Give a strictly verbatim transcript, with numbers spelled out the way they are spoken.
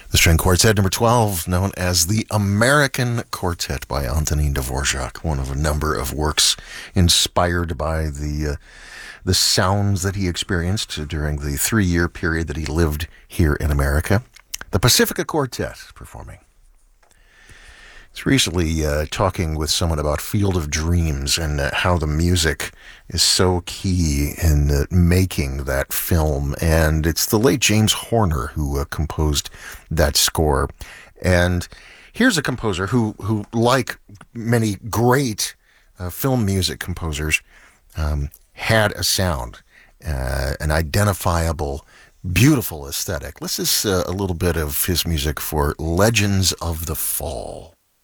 The string quartet number twelve, known as the American Quartet by Antonin Dvorak, one of a number of works inspired by the uh, the sounds that he experienced during the three-year period that he lived here in America. The Pacifica Quartet performing. I was recently uh, talking with someone about Field of Dreams and uh, how the music is so key in uh, making that film. And it's the late James Horner who uh, composed that score. And here's a composer who, who like many great uh, film music composers, um, had a sound, uh, an identifiable, beautiful aesthetic. This is uh, a little bit of his music for Legends of the Fall.